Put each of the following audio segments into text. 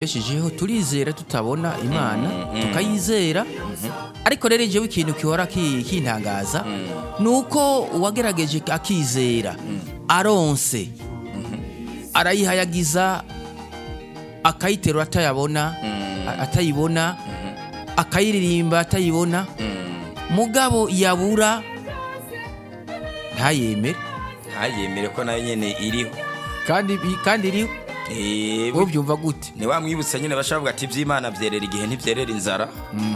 shijeho turizera tutabona imana tukayizera ariko rero jewe ikintu kihora kintangaza nuko uwagerageje akizera aronse arayihayagiza akayiterura atayibona akayiririmba atayibona mugabo yabura ntayemere ko nayo nyene iriho kandi iriho ubyumva gute ni wa mwibutsa nyine bashavuga ati iby'Imana byerera igihe ntibyerera inzara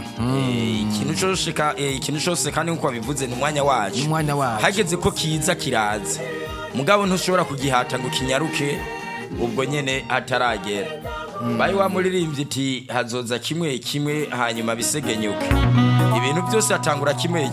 ikintu cyose kandi nkuko babivuze ni umwanya wacu hageze ko kiza kiraza mugabo ntushobora kugihata ngo kinyaruke ubwo nyene ataragera bayi wa muririmbyi iti hazoza kimwe kimwe hanyuma bisegenyuke ibintu byose atangura kimwe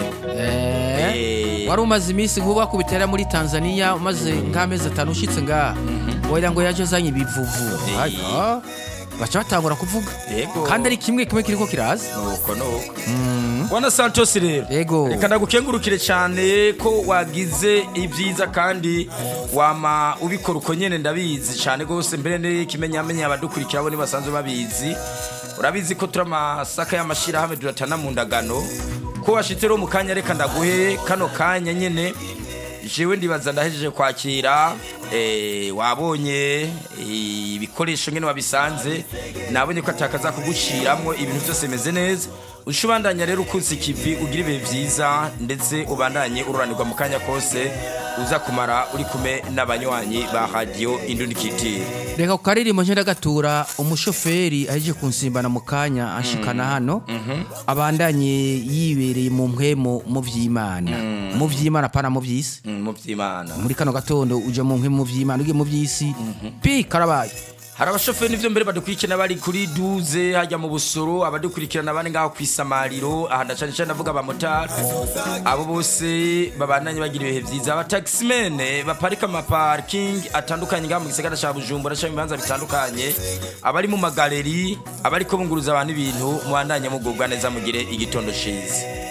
wari umaze iminsi nkuba kubitera muri Tanzania umaze nk'amezi 5 ushitse ngaha wera ngo yaje azanye ibivuvu baca batangura kuvuga kandi ari kimwe kiriko kiraza nuko Bwana Santos rero reka ndagukengurukire cyane ko wagize ibyiza kandi wama ubikora uko nyene ndabizi cyane gose mbere n'ikimenyamenya abadukurikira bo ni basanzwe babizi urabizi ko turamasaka y'amashira hamwe duratana mu ndagano ko washitero mu kanya reka ndaguhe kano kanya nyene jewe ndibaza ndahejeje kwakira wabonye ibikoresho ngene wabisanze nabonye ko atakaza kugushiramwo ibintu byose bimeze neza ushubandanya rero ukunze kivi ugira ibihe byiza ndetse ubandanye ururanirwa mu kanya kose uza kumara uri kume n'abanywanyi ba radio Indundikiti reka ukaririmbo nje ndagatura umushoferi aje kunsimbana mu kanya ashikana hano abandanye yibereye mu mpwemo mu vy'Imana pana mu vy'isi mu vy'Imana muri kano gatondo uje mu mpwemo mu vy'Imana ugiye mu vy'isi pi karabaye hari abashoferi n'ivyo mbere badukurikirana bari kuri 12 hajya mu busoro abadukurikirana bane ngaho kwisamariro ahanda cyane cyane avuga abamotari abo bose babandanye bagira ibihe byiza abataximene baparika ama parking atandukanye ngaho mu gisagara ca Bujumbura cyangwa ibibanza bitandukanye abari mu magaleri abari ko bunguruza abantu ibintu muandanye mugubwa neza mugire igitondo ciza